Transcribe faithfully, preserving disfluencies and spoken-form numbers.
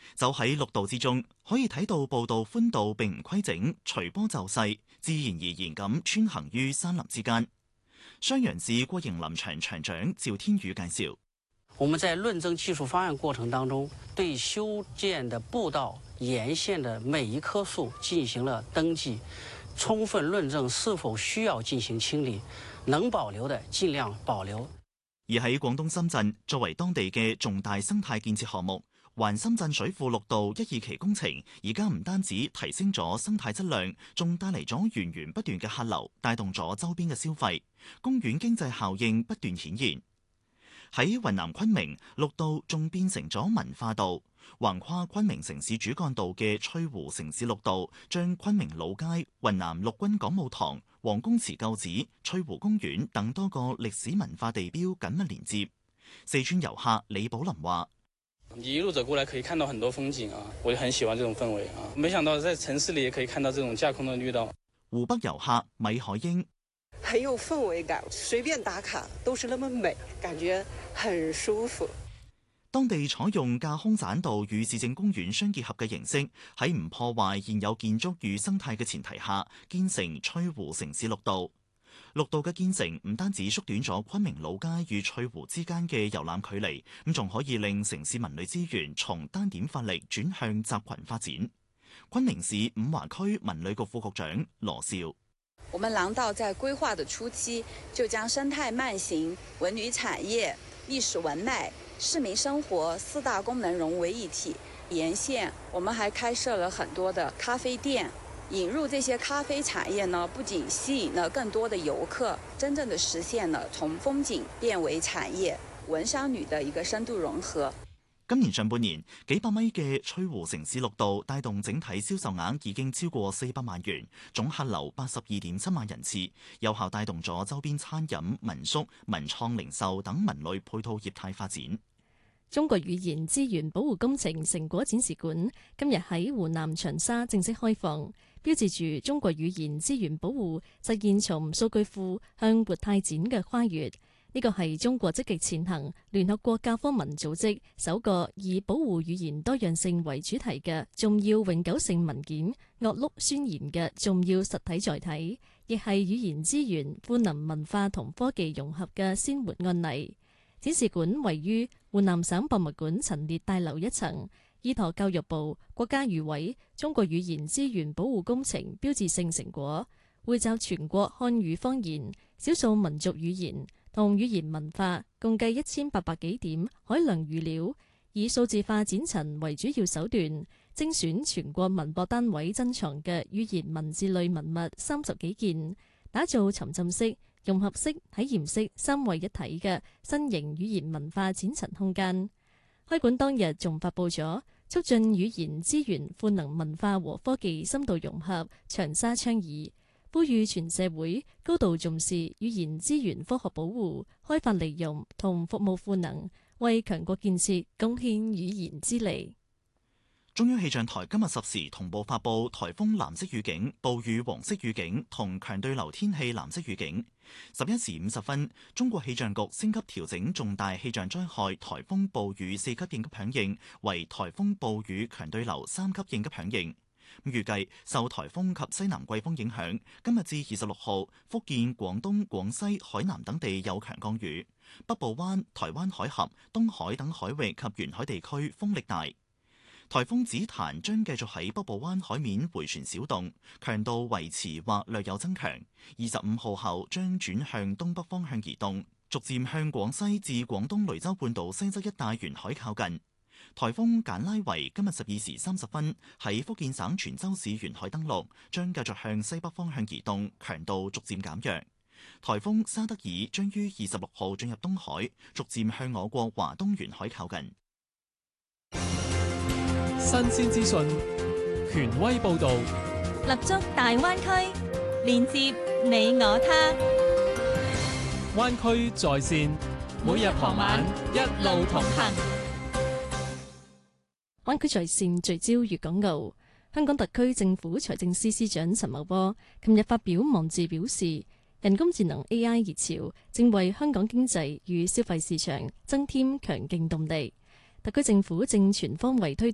走喺綠道之中，可以睇到步道寬度並唔規整，隨波就勢，自然而然咁穿行於山林之間。襄陽市國營林場場長趙天宇介紹： 我們在論證技術方案過程當中，對修建的步道沿線的每一棵樹進行了登記，充分論證是否需要進行清理，能保留的盡量保留。 而喺廣東深圳，作為當地嘅重大生態建設項目，環深圳水庫綠道一二期工程，而家唔單止提升咗生態質量，仲帶嚟咗源源不斷嘅客流，帶動咗周邊嘅消費，公園經濟效應不斷顯現。喺雲南昆明，綠道仲變成咗文化道，橫跨昆明城市主幹道嘅翠湖城市綠道，將昆明老街、雲南陸軍講武堂、黃公祠舊址、翠湖公園等多個歷史文化地標緊密連接。四川遊客李寶林話： 你一路走過來可以看到很多風景啊，我就很喜歡這種氛圍啊。沒想到在城市裏也可以看到這種架空的綠道。 湖北遊客米海英： 很有氛圍感，隨便打卡都是那麼美，感覺很舒服。 當地採用架空棧道與市政公園相結合嘅形式，喺唔破壞現有建築與生態嘅前提下，建成翠湖城市綠道。綠道嘅建成唔單止縮短咗昆明老街與翠湖之間嘅遊覽距離，咁仲可以令城市文旅資源從單點發力轉向集群發展。昆明市五華區文旅局副局長羅少： 我們廊道在規劃的初期就將生態慢行、文旅產業、歷史文脈、市民生活四大功能融為一體。沿線我們還開設了很多的咖啡店，引入這些咖啡產業呢，不僅吸引了更多的遊客，真正的實現了從風景變為產業、文商旅的一個深度融合。 今年上半年，幾百米嘅翠湖城市綠道帶動整體銷售額已經超過四百萬元，總客流八十二點七萬人次，有效帶動咗周邊餐飲、民宿、文創零售等文旅配套業態發展。 中國語言資源保護工程成果展示館今日喺湖南長沙正式開放，標誌住中國語言資源保護實現從數據庫向活態展嘅跨越。呢個係中國積極前行聯合國教科文組織首個以保護語言多樣性為主題嘅重要永久性文件《岳麓宣言》嘅重要實體載體，亦係語言資源賦能文化同科技融合嘅鮮活案例。展示館位於湖南省博物館陳列大樓一層，依託教育部、國家語委中國語言資源保護工程標誌性成果，匯集全國漢語方言、少數民族語言同語言文化共計一千八百幾點海量語料，以數字化展陳為主要手段，精選全國文博單位珍藏嘅語言文字類文物三十幾件，打造沉浸式、融合式、體驗式三位一體嘅新型語言文化展陳空間。開館當日仲發佈咗促進語言資源賦能文化和科技深度融合長沙倡議，呼籲全社會高度重視語言資源科學保護、開發利用同服務賦能，為強國建設貢獻語言之力。 中央氣象台今日十時同步發布颱風藍色預警、暴雨黃色預警同強對流天氣藍色預警。十一時五十分，中國氣象局升級調整重大氣象災害颱風暴雨四級應急響應為颱風暴雨強對流三級應急響應。預計受颱風及西南季風影響，今日至二十六號，福建、廣東、廣西、海南等地有強降雨，北部灣、台灣海峽、東海等海域及沿海地區風力大。颱風紫檀將繼續喺北部灣海面迴旋小動，強度維持或略有增強。二十五號後將轉向東北方向移動，逐漸向廣西至廣東雷州半島西側一帶沿海靠近。颱風簡拉維今日十二時三十分喺福建省泉州市沿海登陸，將繼續向西北方向移動，強度逐漸減弱。颱風沙德爾將於二十六號進入東海，逐漸向我國華東沿海靠近。 新鮮資訊，權威報導， 立足大灣區，連接你我他。 灣區在線，每日傍晚一路同行。 灣區在線聚焦粵港澳。香港特區政府財政司司長陳茂波琴日發表網誌表示，人工智能 A I 熱潮正為香港經濟與消費市場增添強勁動力。特區政府正全方位推動